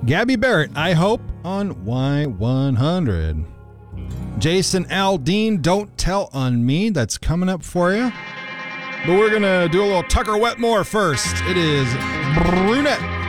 Gabby Barrett, I Hope, on Y100. Jason Aldean, Don't Tell on Me. That's coming up for you. But we're going to do a little Tucker Wetmore first. It is Brunette.